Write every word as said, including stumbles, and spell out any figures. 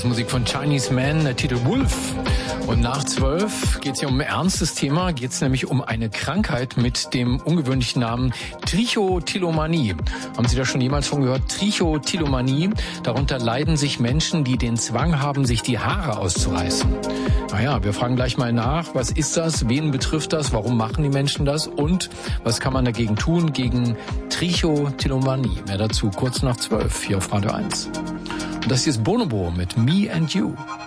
ist Musik von Chinese Man, der Titel Wolf. Und nach zwölf geht es hier um ein ernstes Thema, geht es nämlich um eine Krankheit mit dem ungewöhnlichen Namen Trichotillomanie. Haben Sie da schon jemals von gehört? Trichotillomanie. Darunter leiden sich Menschen, die den Zwang haben, sich die Haare auszureißen. Naja, wir fragen gleich mal nach, was ist das, wen betrifft das, warum machen die Menschen das und was kann man dagegen tun, gegen Trichotillomanie. Mehr dazu kurz nach zwölf hier auf Radio eins. Und das hier ist Bonobo mit Me and You.